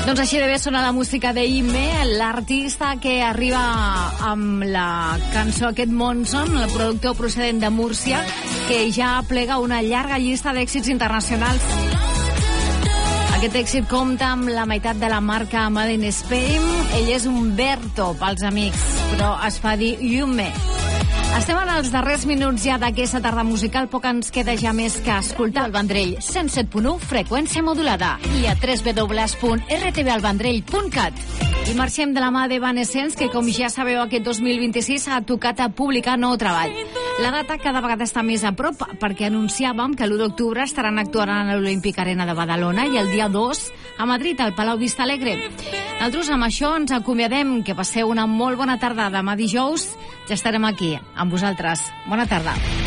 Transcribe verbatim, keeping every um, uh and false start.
Doncs així de bé sona la música d'Ime, l'artista que arriba amb la cançó aquest Monson, el productor procedent de Múrcia, que ja plega una llarga llista d'èxits internacionals. Aquest èxit compta amb la meitat de la marca Made in Spain. Ell és Umberto pels amics, però es fa dir Yume. Estem en els darrers minuts ja d'aquesta tarda musical, poc ens queda ja més que escoltar el Vendrell cent set punt u, freqüència modulada, i a w w w punt r t v al vendrell punt cat. I marxem de la mà d'Evanescence, que com ja sabeu aquest dos mil vint-i-sis ha tocat a publicar nou treball. La data cada vegada està més a prop, perquè anunciàvem que l'u d'octubre estaran actuant a l'Olímpic Arena de Badalona i el dia dos a Madrid, al Palau Vista Alegre. Nosaltres amb això ens acomiadem, que passeu una molt bona tarda. Demà dijous ja estarem aquí amb vosaltres. Bona tarda.